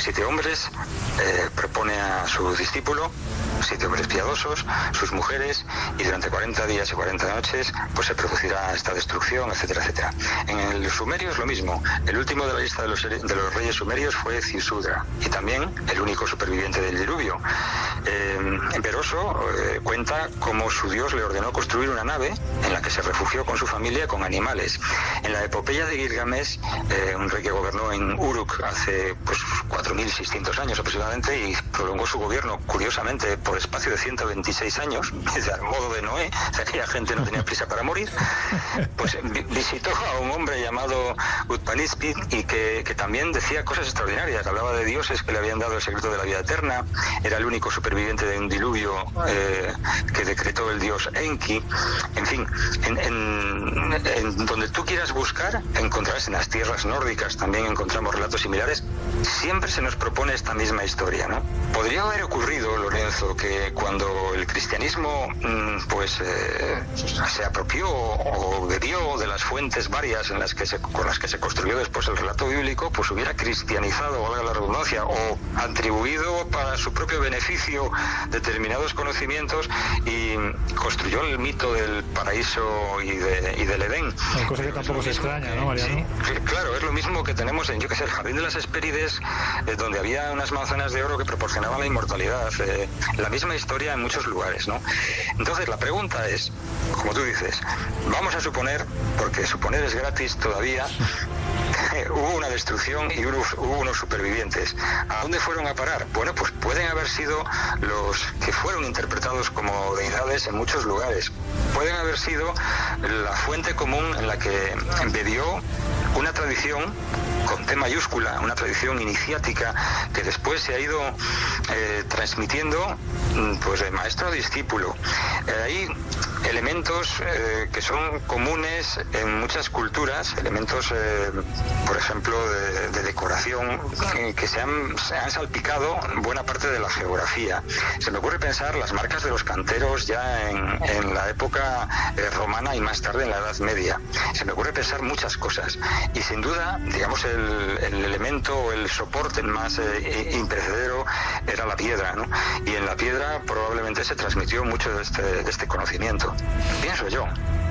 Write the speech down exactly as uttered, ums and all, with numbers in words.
siete hombres, eh, propone a su discípulo, siete hombres piadosos, sus mujeres, y durante cuarenta días y cuarenta noches pues se producirá esta destrucción, etcétera, etcétera. En el sumerio es lo mismo. El último de la lista de los, de los reyes sumerios fue Cisudra, y también el único superviviente del diluvio. Eh, Beroso eh, cuenta cómo su dios le ordenó construir una nave en la que se refugió con su familia con animales. En la epopeya de Gilgamesh, eh, un rey que gobernó en Uruk hace pues cuatro mil seiscientos años aproximadamente, y prolongó su gobierno, curiosamente, por espacio de ciento veintiséis años, al modo de Noé, o sea, aquella gente no tenía prisa para morir, pues vi- visitó a un hombre llamado Utpanishpi, y que, que también decía cosas extraordinarias. Hablaba de dioses que le habían dado el secreto de la vida eterna, era el único superviviente de un diluvio eh, que decretó el dios Enki. En fin, en, en, en donde tú quieras buscar, encontrarás en las tierras nórdicas, también encontramos relatos similares. Siempre se nos propone esta misma historia, ¿no? Podría haber ocurrido, Lorenzo, que cuando el cristianismo pues eh, se apropió o bebió de las fuentes varias en las que se, con las que se construyó después el relato bíblico, pues hubiera cristianizado, valga la redundancia, o atribuido para su propio beneficio determinados conocimientos, y construyó el mito del paraíso y, de, y del Edén. Hay cosa que tampoco se extraña, ¿no, Mariano? Sí, claro, es lo mismo que tenemos en, yo qué sé, el Jardín de las Hespérides, eh, donde había unas manzanas de oro que proporcionaban la inmortalidad. Eh, la misma historia en muchos lugares, ¿no? Entonces la pregunta es, como tú dices, vamos a suponer, porque suponer es gratis todavía, hubo una destrucción y hubo, hubo unos supervivientes. ¿A dónde fueron a parar? Bueno, pues pueden haber sido los que fueron interpretados como deidades en muchos lugares. Pueden haber sido la fuente común en la que bebió una tradición con T mayúscula, una tradición iniciática que después se ha ido eh, transmitiendo pues de maestro a discípulo. Eh, hay elementos eh, que son comunes en muchas culturas, elementos, eh, por ejemplo, de, de decoración, que, que se, han, se han salpicado buena parte de la geografía. Se me ocurre pensar las marcas de los canteros ya en, en la época eh, romana y más tarde en la Edad Media. Se me ocurre pensar muchas cosas, y sin duda, digamos, el, el elemento, el soporte más eh, imperecedero era la piedra, ¿no? Y en la piedra probablemente se transmitió mucho de este, de este conocimiento. Pienso yo.